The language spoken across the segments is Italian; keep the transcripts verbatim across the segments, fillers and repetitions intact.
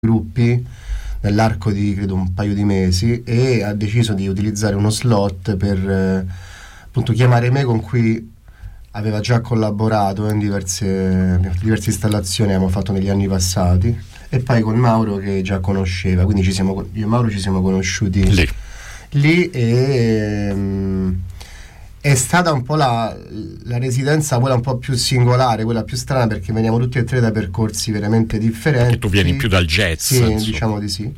gruppi nell'arco di credo un paio di mesi, e ha deciso di utilizzare uno slot per eh, appunto chiamare me, con cui aveva già collaborato in diverse, diverse installazioni abbiamo fatto negli anni passati, e poi con Mauro che già conosceva, quindi ci siamo, io e Mauro ci siamo conosciuti lì, lì e um, è stata un po' la, la residenza quella un po' più singolare, quella più strana, perché veniamo tutti e tre da percorsi veramente differenti. Perché tu vieni più dal jazz, sì, insomma. diciamo di sì.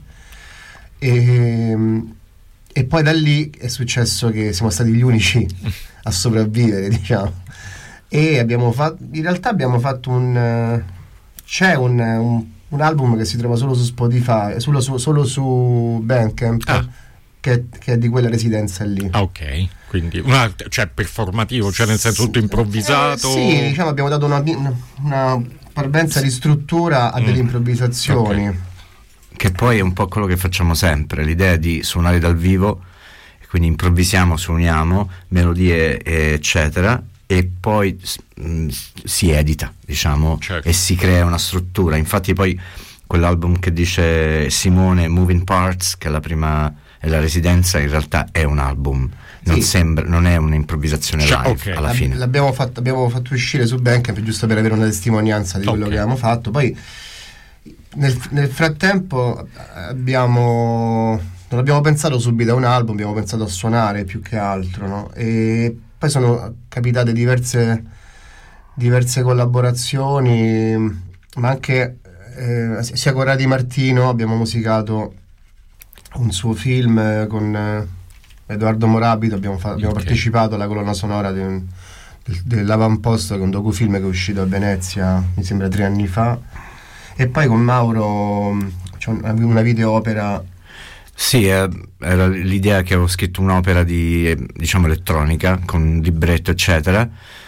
E, e poi da lì è successo che siamo stati gli unici a sopravvivere, diciamo. E abbiamo fatto, in realtà abbiamo fatto un, c'è un, un, un album che si trova solo su Spotify, solo su, solo su Bandcamp. Ah. Che, che è di quella residenza lì. Ah, ok, quindi una, cioè performativo, cioè nel senso tutto improvvisato. Eh, sì, diciamo abbiamo dato una, una parvenza di struttura a delle mm. improvvisazioni. Okay. Che poi è un po' quello che facciamo sempre, l'idea di suonare dal vivo, quindi improvvisiamo, suoniamo, melodie eccetera, e poi mh, si edita, diciamo, certo. E si crea una struttura. Infatti poi quell'album che dice Simone, Moving Parts, che è la prima, è la residenza, in realtà è un album, non, sì. sembra, non è un'improvvisazione live, okay. Alla fine l'abbiamo fatto, abbiamo fatto uscire su Bandcamp giusto per avere una testimonianza di quello okay. che abbiamo fatto. Poi nel, nel frattempo abbiamo non abbiamo pensato subito a un album, abbiamo pensato a suonare più che altro, no? E poi sono capitate diverse diverse collaborazioni, ma anche eh, sia con Radi Martino abbiamo musicato un suo film con eh, Edoardo Morabito, abbiamo, fa- abbiamo okay. partecipato alla colonna sonora de un, del, dell'Avamposto, che è un docufilm che è uscito a Venezia mi sembra tre anni fa, e poi con Mauro c'è una, una videoopera. Sì, eh, era l'idea che avevo scritto un'opera di eh, diciamo elettronica con libretto eccetera,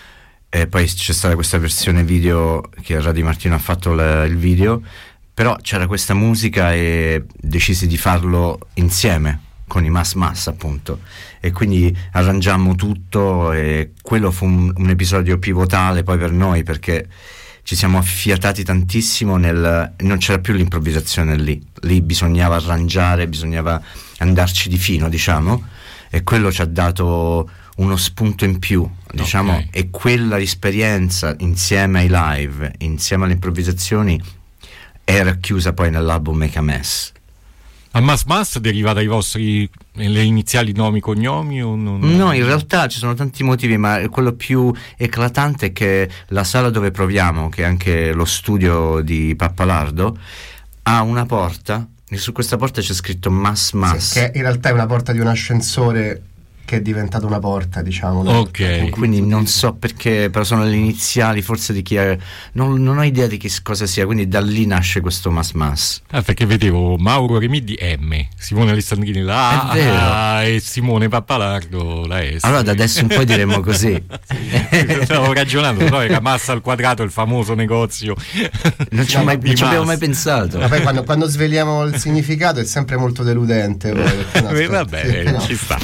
e poi c'è stata questa versione video che Radi Martino ha fatto l- il video, però c'era questa musica e decisi di farlo insieme con i Mas Mas appunto, e quindi arrangiammo tutto, e quello fu un, un episodio pivotale poi per noi, perché ci siamo affiatati tantissimo nel, non c'era più l'improvvisazione lì, lì bisognava arrangiare, bisognava andarci di fino, diciamo, e quello ci ha dato uno spunto in più, diciamo, okay. E quella esperienza insieme ai live, insieme alle improvvisazioni, è racchiusa poi nell'album Make a Mess. Al Mas Mas deriva dai vostri le iniziali nomi, cognomi o non? No, in realtà ci sono tanti motivi, ma quello più eclatante è che la sala dove proviamo, che è anche lo studio di Pappalardo, ha una porta e su questa porta c'è scritto Mas Mas, sì, che in realtà è una porta di un ascensore che è diventata una porta, diciamo, no? Ok, quindi non so perché, però sono le iniziali forse di chi è, non, non ho idea di che cosa sia, quindi da lì nasce questo Mas Mas. Ah, perché vedevo Mauro Remidi M, Simone Alessandrini la A e Simone Pappalardo la S. Allora da adesso in poi diremo così. Stavo ragionando, no? Era Massa al Quadrato, il famoso negozio. Non ci, no, mai, non ci avevo mai pensato. Ma poi quando, quando sveliamo il significato è sempre molto deludente. Poi, no, eh, vabbè, no. Ci sta.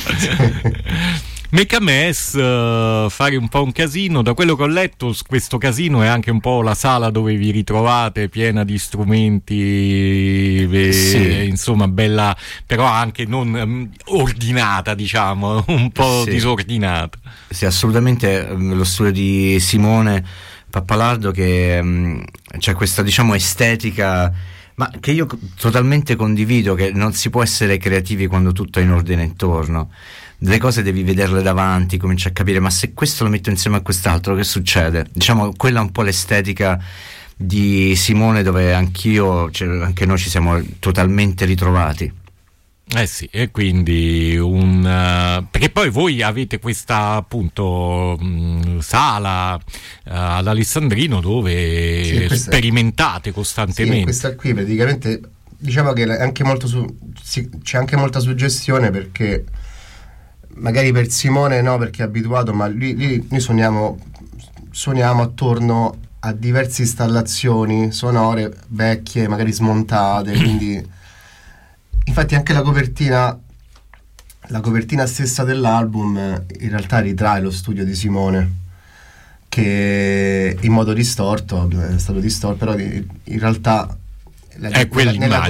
Make a Mess, uh, fare un po' un casino. Da quello che ho letto, questo casino è anche un po' la sala dove vi ritrovate, piena di strumenti, eh, sì. Insomma bella, però anche non um, ordinata, diciamo, un po' sì. disordinata. Sì, assolutamente. Lo studio di Simone Pappalardo, che um, c'è questa, diciamo, estetica, ma che io totalmente condivido, che non si può essere creativi quando tutto è in ordine intorno. Delle cose devi vederle davanti, cominci a capire, ma se questo lo metto insieme a quest'altro che succede? Diciamo, quella è un po' l'estetica di Simone, dove anch'io, cioè, anche noi ci siamo totalmente ritrovati. Eh sì, e quindi un uh, perché poi voi avete questa appunto mh, sala uh, ad Alessandrino dove sì, questa, sperimentate costantemente. Sì, questa qui praticamente, diciamo che è anche molto su, sì, c'è anche molta suggestione, perché magari per Simone no, perché è abituato, ma lì, lì noi suoniamo suoniamo attorno a diverse installazioni sonore vecchie, magari smontate, quindi infatti anche la copertina la copertina stessa dell'album in realtà ritrae lo studio di Simone, che in modo distorto è stato distorto, però in realtà la, è quell'immagine. nella